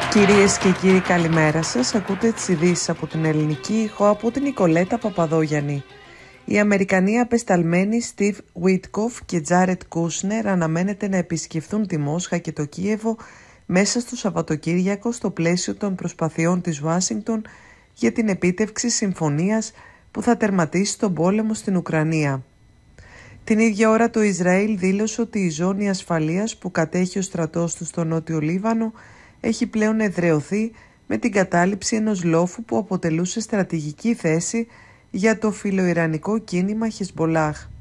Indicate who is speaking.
Speaker 1: Κυρίες και κύριοι, καλημέρα σας. Ακούτε τις ειδήσεις από την Ελληνική Ήχο από την Νικολέτα Παπαδόγιαννη. Οι Αμερικανοί απεσταλμένοι Στιβ Βίτκοφ και Τζάρετ Κούσνερ αναμένεται να επισκεφθούν τη Μόσχα και το Κίεβο μέσα στο Σαββατοκύριακο στο πλαίσιο των προσπαθειών της Ουάσιγκτον για την επίτευξη συμφωνίας που θα τερματίσει τον πόλεμο στην Ουκρανία. Την ίδια ώρα το Ισραήλ δήλωσε ότι η ζώνη ασφαλείας που κατέχει ο στρατός του στο Νότιο Λίβανο έχει πλέον εδραιωθεί με την κατάληψη ενός λόφου που αποτελούσε στρατηγική θέση για το φιλοϊρανικό κίνημα Χεσμπολάχ.